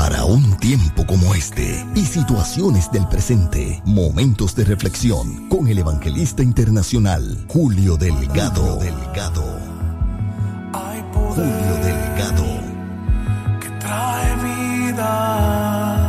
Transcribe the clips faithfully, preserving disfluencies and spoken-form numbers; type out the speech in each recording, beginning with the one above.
Para un tiempo como este y situaciones del presente, momentos de reflexión con el evangelista internacional Julio Delgado. Julio Delgado. Julio Delgado. Que trae vida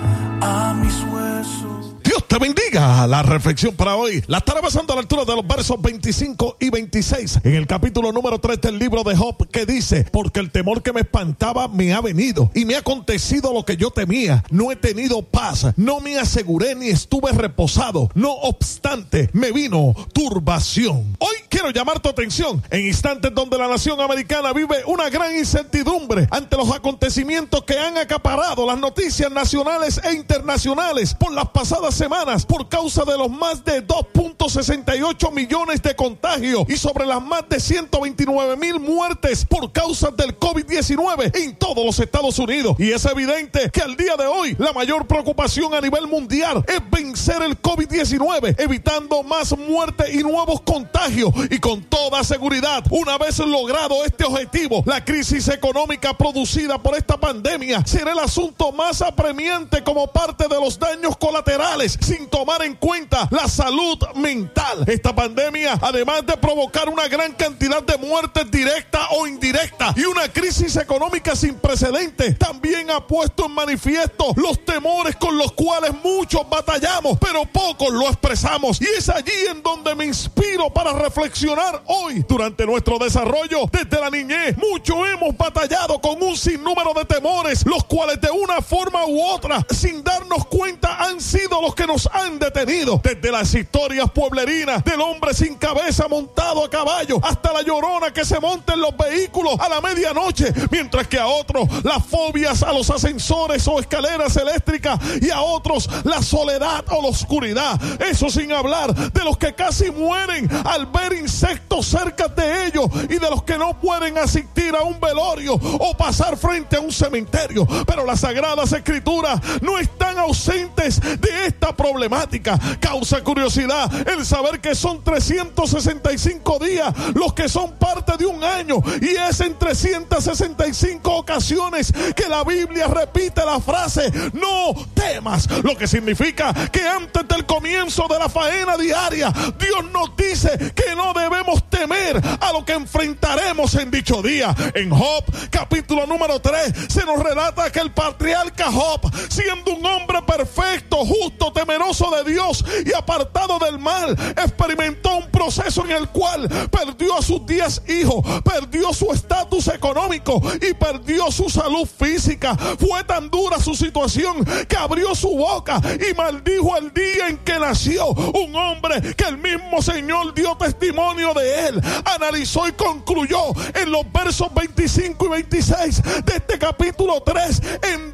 a mis huesos. Dios te bendiga. La reflexión para hoy la estará basando a la altura de los versos veinticinco y veintiséis en el capítulo número tres del libro de Job, que dice: porque el temor que me espantaba me ha venido y me ha acontecido lo que yo temía. No he tenido paz, no me aseguré ni estuve reposado. No obstante, me vino turbación. Hoy quiero llamar tu atención en instantes donde la nación americana vive una gran incertidumbre ante los acontecimientos que han acaparado las noticias nacionales e internacionales por las pasadas semanas, por causa de los más de dos punto sesenta y ocho millones de contagios y sobre las más de ciento veintinueve mil muertes por causa del COVID diecinueve en todos los Estados Unidos. Y es evidente que al día de hoy la mayor preocupación a nivel mundial es vencer el COVID diecinueve, evitando más muertes y nuevos contagios. Y con toda seguridad, una vez logrado este objetivo, la crisis económica producida por esta pandemia será el asunto más apremiante como parte de los daños colaterales, sin tomar en cuenta la salud mental. Esta pandemia, además de provocar una gran cantidad de muertes directas o indirectas y una crisis económica sin precedentes, también ha puesto en manifiesto los temores con los cuales muchos batallamos, pero pocos lo expresamos. Y es allí en donde me inspiro para reflexionar hoy. Durante nuestro desarrollo desde la niñez, muchos hemos batallado con un sinnúmero de temores, los cuales de una forma u otra, sin darnos cuenta, han sido los que nos han detenido. Desde las historias pueblerinas del hombre sin cabeza montado a caballo, hasta la llorona que se monta en los vehículos a la medianoche, mientras que a otros las fobias a los ascensores o escaleras eléctricas, y a otros la soledad o la oscuridad. Eso sin hablar de los que casi mueren al ver insectos cerca de ellos, y de los que no pueden asistir a un velorio o pasar frente a un cementerio. Pero las sagradas escrituras no están ausentes de esta problemática. Causa curiosidad el saber que son trescientos sesenta y cinco días los que son parte de un año, y es en trescientas sesenta y cinco ocasiones que la Biblia repite la frase no temas, lo que significa que antes del comienzo de la faena diaria, Dios nos dice que no debemos temer a lo que enfrentaremos en dicho día. En Job capítulo número tres se nos relata que el patriarca Job, siendo un hombre perfecto, justo, temeroso de Dios y apartado del mal, experimentó un proceso en el cual perdió a sus diez hijos, perdió su estatus económico y perdió su salud física. Fue tan dura su situación que abrió su boca y maldijo el día en que nació. Un hombre que el mismo Señor dio testimonio de él, analizó y concluyó en los versos veinticinco y veintiséis de este capítulo tres, en